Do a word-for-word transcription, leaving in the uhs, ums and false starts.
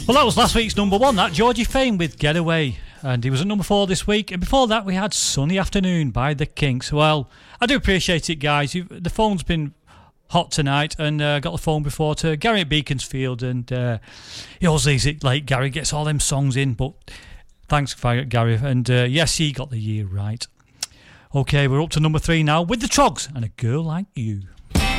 Well, that was last week's number one, that Georgie Fame with Getaway. And he was at number four this week. And before that, we had Sunny Afternoon by The Kinks. Well, I do appreciate it, guys. You've, the phone's been hot tonight, and I uh, got the phone before to Gary at Beaconsfield. And uh, he always leaves it late. Gary gets all them songs in. But thanks, Gary. And uh, yes, he got the year right. Okay, we're up to number three now with The Trogs and A Girl Like You.